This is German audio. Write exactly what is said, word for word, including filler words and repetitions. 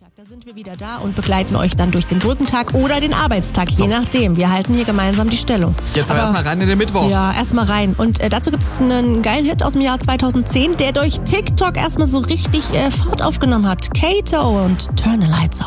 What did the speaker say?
Da sind wir wieder da und begleiten euch dann durch den Brückentag oder den Arbeitstag, je nachdem. Wir halten hier gemeinsam die Stellung. Jetzt aber erstmal rein in den Mittwoch. Ja, erstmal rein. Und äh, dazu gibt es einen geilen Hit aus dem Jahr zweitausendzehn, der durch TikTok erstmal so richtig äh, Fahrt aufgenommen hat. Kato und Turn the Lights On.